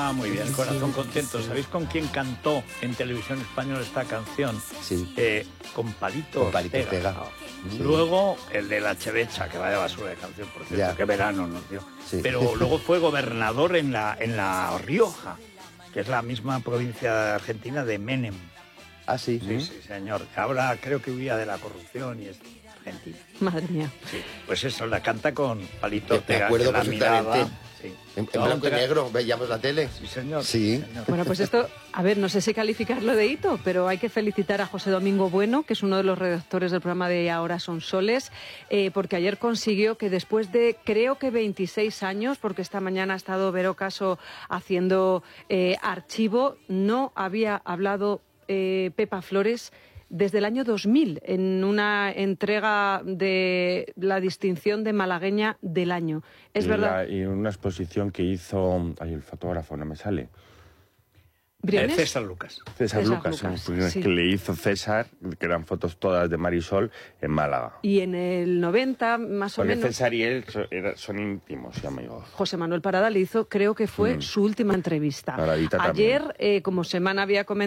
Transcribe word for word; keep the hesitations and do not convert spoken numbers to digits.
Ah, muy bien, el corazón contento. ¿Sabéis con quién cantó en Televisión Española esta canción? Sí. Eh, con Palito Con Palito Ortega. Ortega. Sí. Luego el de La Chevecha, que vaya basura de canción, por cierto, Ya. qué verano nos dio. Sí. Pero luego fue gobernador en la, en la Rioja, que es la misma provincia argentina de Menem. Ah, sí. Sí, sí, señor. Ahora creo que huía de la corrupción y es argentina. Madre mía. Sí, pues eso, la canta con Palito Me Ortega. acuerdo que la perfectamente. miraba, sí. En, en blanco y negro, veíamos la tele. Sí, señor. Sí. señor. Bueno, pues esto, a ver, no sé si calificarlo de hito, pero hay que felicitar a José Domingo Bueno, que es uno de los redactores del programa de Ahora son soles, eh, porque ayer consiguió que después de, creo que veintiséis años, porque esta mañana ha estado Vero Caso haciendo eh, archivo, no había hablado eh, Pepa Flores desde el año dos mil, en una entrega de la distinción de malagueña del año. Es y verdad. La, y una exposición que hizo... Ay, el fotógrafo, no me sale. ¿Briones? Eh, César Lucas. César, César Lucas, Lucas, pues, sí. que le hizo César, que eran fotos todas de Marisol, en Málaga. Y en el noventa, más o Porque menos, César y él son, era- son íntimos y amigos. José Manuel Parada le hizo, creo que fue Mm. su última entrevista. Paradita también. Ayer, eh, como Semana había comentado,